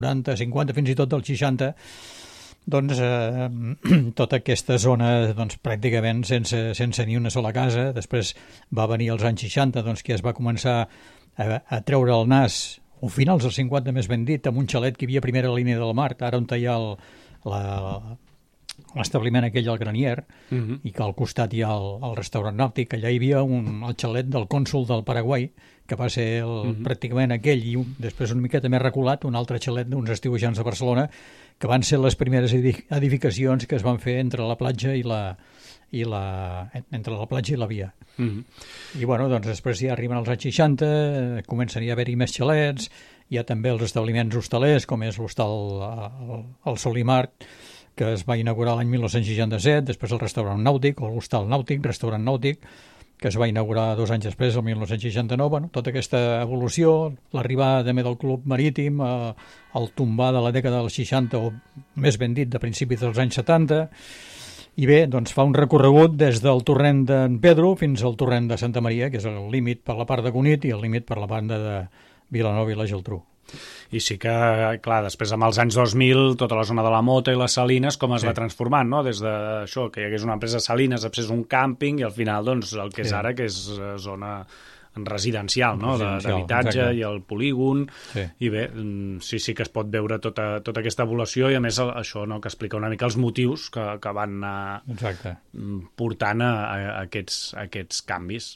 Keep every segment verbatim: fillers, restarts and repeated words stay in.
quaranta, cinquanta, fins i tot dels seixanta, doncs eh, tota aquesta zona doncs, pràcticament sense, sense ni una sola casa. Després va venir als anys seixanta, doncs, que es va començar a, a treure el nas, o finals dels cinquanta més ben dit, amb un xalet que hi havia a primera línia del mar, ara on hi ha el, la, l'establiment aquell al Granier, uh-huh. i que al costat hi ha el, el restaurant nàutic. Allà hi havia un, el xalet del cònsol del Paraguai, que va ser el, uh-huh. pràcticament aquell, i un, després una miqueta més reculat, un altre xalet d'uns estiuejants de Barcelona, que van ser les primeres edificacions que es van fer entre la platja i la, i la, entre la platja i la via. Mm-hmm. I bueno, doncs després ja arriben als anys seixanta, comencen a haver-hi més xalets, hi ha també els establiments hostalers, com és l'hostal el, el Solimar, que es va inaugurar l'any dinou seixanta-set, després el restaurant nàutic, o l'hostal nàutic, restaurant nàutic, que es va inaugurar dos anys després, el dinou seixanta-nou. Bueno, tota aquesta evolució, l'arribada també del club marítim, eh, el tombar de la dècada dels seixanta, o més ben dit, de principis dels anys setanta, i bé, doncs fa un recorregut des del torrent d'en Pedro fins al torrent de Santa Maria, que és el límit per la part de Cunit i el límit per la banda de Vilanova i la Geltrú. I sí que, clar, després amb els anys dos mil, tota la zona de la Mota i les Salines, com es sí. va transformant, no? Des d'això, que hi hagués una empresa Salines, després un càmping, i al final, doncs, el que és sí. ara, que és zona residencial, no? D'habitatge i el polígon, sí. i bé, sí, sí que es pot veure tota, tota aquesta evolució, i a més això, no?, que explica una mica els motius que, que van anar Exacte. portant a, a, aquests, a aquests canvis.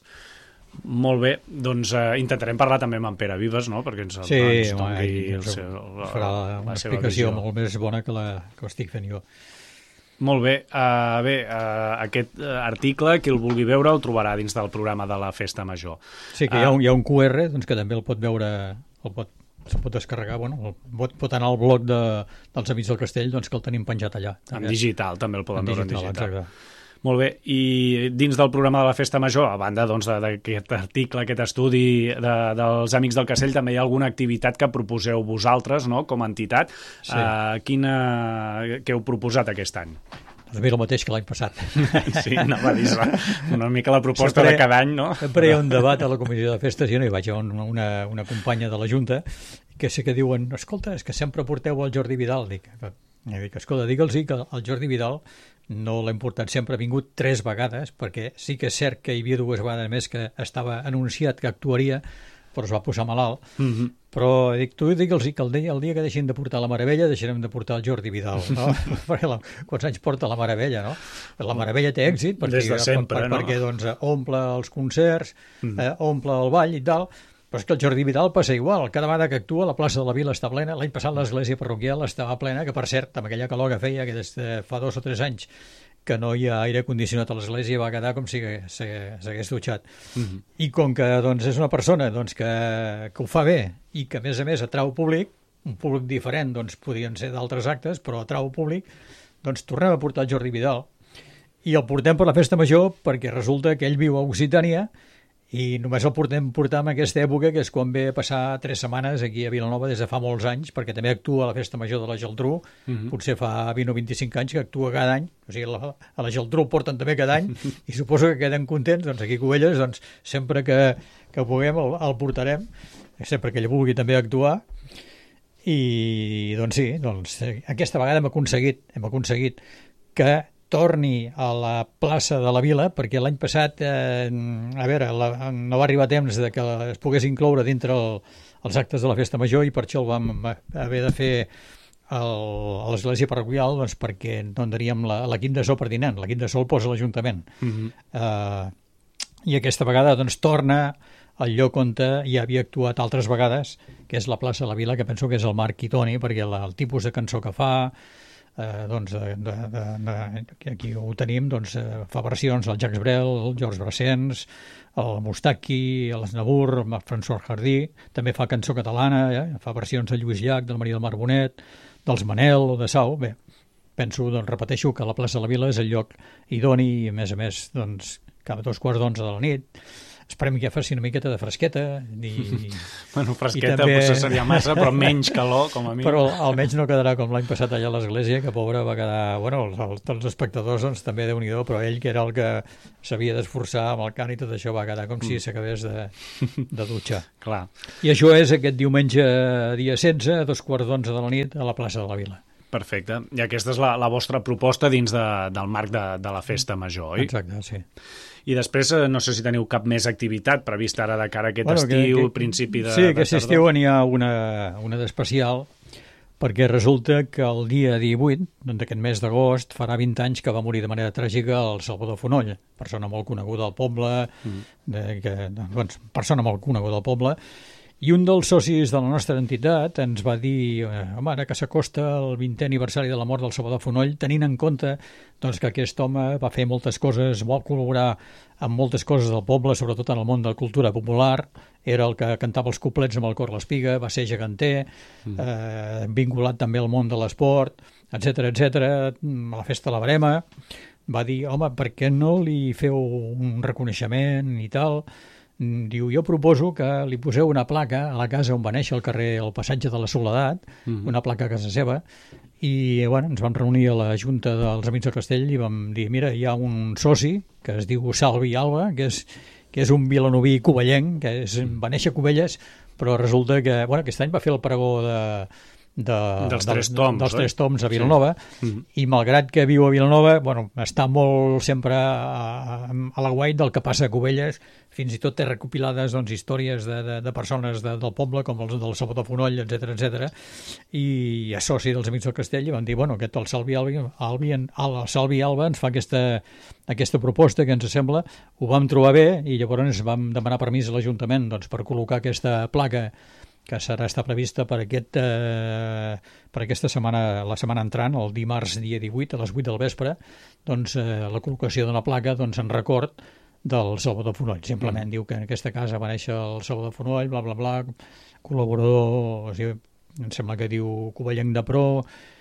Molt bé, doncs eh, intentarem parlar també amb en Pere Vives, no?, perquè ens, sí, ens doni home, el seu, la, farà una explicació molt més bona que la que estic fent jo. Molt bé, uh, bé uh, aquest uh, article, qui el vulgui veure, el trobarà dins del programa de la Festa Major. Sí, que uh, hi, ha un, hi ha un Q R, doncs, que també el pot veure, el pot, se'l pot descarregar, bueno, pot, pot anar al blog de, dels Amics del Castell, doncs, que el tenim penjat allà. En digital, també el poden en veure digital, en digital. Exacte. Molt bé, i dins del programa de la Festa Major, a banda doncs, d'aquest article, aquest estudi de, dels Amics del Castell, també hi ha alguna activitat que proposeu vosaltres, no?, com a entitat. Sí. Uh, quina... Què heu proposat aquest any? Doncs bé, el mateix que l'any passat. Sí, anava a dir una mica la proposta sempre, de cada any, no? Sempre hi ha un debat a la comissió de festes, jo no hi vaig, hi ha una, una, una companya de la Junta que sé que diuen, escolta, és que sempre porteu el Jordi Vidal. Dic, dic escolta, digue'ls que el Jordi Vidal no l'hem portat sempre, ha vingut tres vegades, perquè sí que és cert que hi havia dues vegades més que estava anunciat que actuaria, però es va posar malalt. Mm-hmm. Però dic, tu digue'ls que el dia, el dia que deixin de portar la Meravella deixarem de portar el Jordi Vidal, no? Perquè la, quants anys porta la Meravella, no? La Meravella té èxit perquè, des de sempre, per, no? perquè doncs, omple els concerts, mm. eh, omple el ball i tal. Però és que el Jordi Vidal passa igual, cada vegada que actua la plaça de la Vila està plena, l'any passat l'església parroquial estava plena, que per cert, amb aquella calor que feia, que des de fa dos o tres anys que no hi ha aire condicionat a l'església, va quedar com si s'hagués dutxat. Mm-hmm. I com que doncs, és una persona doncs, que, que ho fa bé i que a més a més atrau públic, un públic diferent doncs, podrien ser d'altres actes, però atrau públic, doncs tornem a portar el Jordi Vidal i el portem per la Festa Major perquè resulta que ell viu a Occitània i només el portem portar en aquesta època, que és quan ve a passar tres setmanes aquí a Vilanova des de fa molts anys, perquè també actua a la Festa Major de la Geltrú, uh-huh. potser fa vint o vint-i-cinc anys que actua cada any, o sigui, la, a la Geltrú el porten també cada any, i suposo que queden contents, doncs aquí a Cubelles, doncs sempre que, que puguem el, el portarem, sempre que ell vulgui també actuar, i doncs sí, doncs, aquesta vegada hem aconseguit, hem aconseguit que torni a la plaça de la Vila, perquè l'any passat, eh, a veure, la, no va arribar temps de que es pogués incloure dintre el, els actes de la Festa Major i per això el vam haver de fer el, a l'església parroquial, doncs perquè no andaríem la, la quinta de sol pertinent, la quinta de sol posa l'Ajuntament. Mm-hmm. eh, I aquesta vegada doncs torna al lloc on ja havia actuat altres vegades, que és la plaça de la Vila, que penso que és el Marc Kitoni, perquè la, el tipus de cançó que fa, Eh, doncs de, de, de, de, aquí ho tenim, doncs eh, fa versions el Jacques Brel, el Georges Brassens, el Mustaki, l'Aznavour, el François Jardí, també fa cançó catalana, eh? Fa versions de Lluís Llach, del Maria del Mar Bonet, dels Manel o de Sau. Bé, penso, doncs repeteixo que la plaça de la Vila és el lloc idoni i a més a més, doncs, cada dos quarts d'onze de la nit esperem que ja faci una miqueta de fresqueta. I, bueno, fresqueta també... potser seria massa, però menys calor, com a mínim. Però almenys no quedarà com l'any passat allà a l'església, que pobre va quedar... Bueno, els, els espectadors, doncs, també Déu-n'hi-do, però ell, que era el que s'havia d'esforçar amb el cant i tot això, va quedar com si s'acabés de, de dutxar. Clar. I això és aquest diumenge, dia setze, a dos quarts d'onze de la nit, a la plaça de la Vila. Perfecte. I aquesta és la, la vostra proposta dins de, del marc de, de la festa major, oi? Exacte, sí. I després, no sé si teniu cap més activitat prevista ara de cara a aquest bueno, estiu, que, que, principi de, sí, de aquest tardor? estiu n'hi ha una, una d'especial, perquè resulta que el dia divuit d'aquest mes d'agost farà vint anys que va morir de manera tràgica el Salvador Fonoll, persona molt coneguda al poble, mm. de, que, doncs, persona molt coneguda al poble, i un dels socis de la nostra entitat ens va dir, home, ara que s'acosta el vintè aniversari de la mort del Salvador Fonoll, tenint en compte doncs, que aquest home va fer moltes coses, va col·laborar amb moltes coses del poble, sobretot en el món de la cultura popular, era el que cantava els couplets amb el cor l'Espiga, va ser geganter, mm. eh, vinculat també al món de l'esport, etcètera, etcètera, a la festa de la Verema, va dir, home, per què no li feu un reconeixement i tal? Diu, jo proposo que li poseu una placa a la casa on va néixer, al carrer, al passatge de la Soledat, mm-hmm. una placa a casa seva, i bueno, ens vam reunir a la Junta dels Amics del Castell i vam dir, mira, hi ha un soci que es diu Salvi Alba, que és, que és un vilanoví covellenc, que és, va néixer a Cubelles, però resulta que, bueno, aquest any va fer el pregó de... De, dels, de, tres toms, dels oi? tres toms a Vilanova, sí. mm-hmm. i malgrat que viu a Vilanova, bueno, està molt sempre a, a l'aguait del que passa a Cubelles, fins i tot té recopilades doncs, històries de, de, de persones de, del poble, com els del Salvador Fonoll, etcètera, etcètera, i a soci dels Amics del Castell i van dir, bueno, aquest el Salvi Alba, Albi, el Salvi Alba ens fa aquesta, aquesta proposta que ens sembla, ho vam trobar bé i llavors vam demanar permís a l'Ajuntament doncs, per col·locar aquesta placa que serà està prevista per, aquest, eh, per aquesta setmana, la setmana entrant, el dimarts dia divuit, a les vuit del vespre, doncs eh, la col·locació d'una placa doncs, en record del Salvador Fonoll. Simplement mm. diu que en aquesta casa va néixer el Salvador Fonoll, bla, bla, bla, col·laborador, o sigui, em sembla que diu covellenc de pro,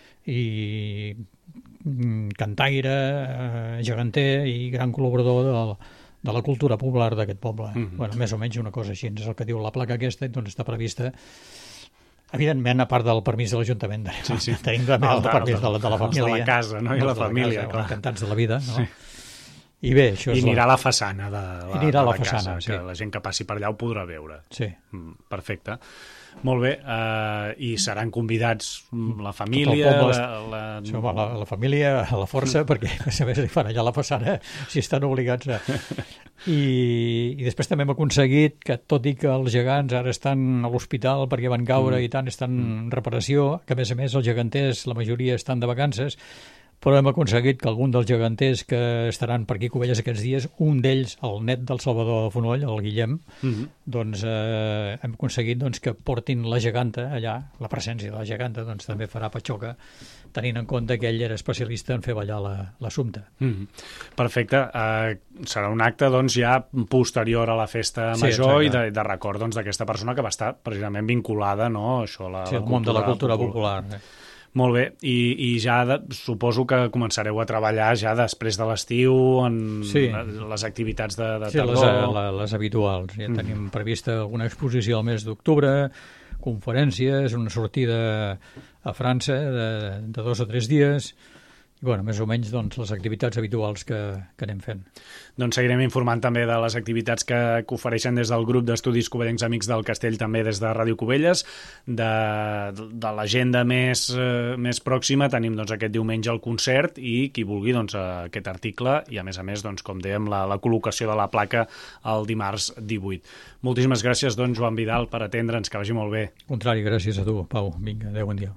i cantaire, eh, geganter i gran col·laborador del de la cultura popular d'aquest poble. Mm-hmm. Bueno, més o menys una cosa així, és el que diu la placa aquesta, doncs està prevista, evidentment, a part del permís de l'Ajuntament. Sí, sí. Tenim també el, el permís de la, de la família. De la casa, no? I la família, clar. Encantats de la vida, no? Sí. I bé, això és... I anirà la... a la façana de la, I anirà de la, la façana, casa, sí. que la gent que passi per allà ho podrà veure. Sí. Mm, perfecte. Molt bé, uh, i seran convidats la família... Poble, la, la... Sí, home, la, la família a la força, perquè a més li fan allà a la façana si estan obligats a... I, i després també hem aconseguit que, tot i que els gegants ara estan a l'hospital perquè van caure mm. i tant, estan en reparació, que a més a més els geganters, la majoria estan de vacances, però hem aconseguit que algun dels geganters que estaran per aquí a Cubelles aquests dies, un d'ells, el net del Salvador Fonoll, el Guillem, mm-hmm. doncs eh, hem aconseguit doncs, que portin la geganta allà, la presència de la geganta doncs, també farà patxoca, tenint en compte que ell era especialista en fer ballar l'assumpte. Mm-hmm. Perfecte. Uh, serà un acte doncs, ja posterior a la festa sí, major exacte. i de, de record doncs, d'aquesta persona que va estar precisament vinculada, no?, això, la, sí, la el món de la cultura popular. popular eh? Molt bé, i, i ja de, suposo que començareu a treballar ja després de l'estiu en sí. les activitats de, de sí, tardor. Sí, les, les, les habituals. Ja mm. tenim prevista alguna exposició al mes d'octubre, conferències, una sortida a França de, de dos o tres dies, i bueno, més o menys doncs, les activitats habituals que, que anem fent. Doncs seguirem informant també de les activitats que, que ofereixen des del grup d'estudis covellencs Amics del Castell, també des de Ràdio Cubelles. De, de l'agenda més, eh, més pròxima tenim doncs, aquest diumenge el concert i qui vulgui doncs, aquest article i a més a més, doncs, com dèiem, la, la col·locació de la placa el dimarts divuit. Moltíssimes gràcies, doncs, Joan Vidal, per atendre'ns, que vagi molt bé. Al contrari, gràcies a tu, Pau. Vinga, adéu, bon dia.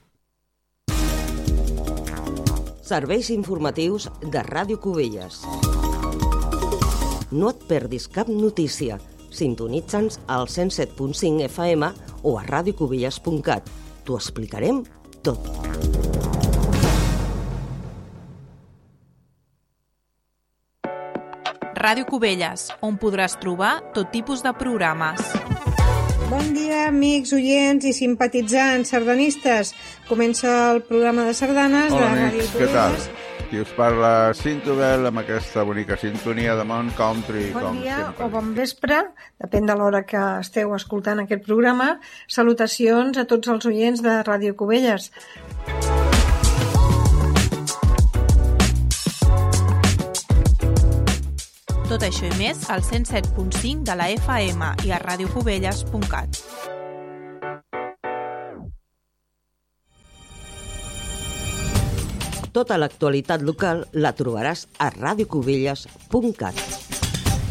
Serveis informatius de Ràdio Cubelles. No et perdis cap notícia. Sintonitza'ns al cent set punt cinc F M o a ràdio cubelles punt cat. T'ho explicarem tot. Ràdio Cubelles, on podràs trobar tot tipus de programes. Bon dia, amics, oients i simpatitzants sardanistes. Comença el programa de sardanes Hola, de amics, Ràdio què tal? Cubelles. Qui us parla, Cintobel, amb aquesta bonica sintonia de Mont Country. Bon com dia sempre. o bon vespre, depèn de l'hora que esteu escoltant aquest programa. Salutacions a tots els oients de Ràdio Cubelles. Tot això i més al cent set punt cinc de la F M i a radiocubelles punt cat. Tota l'actualitat local la trobaràs a radiocubelles punt cat.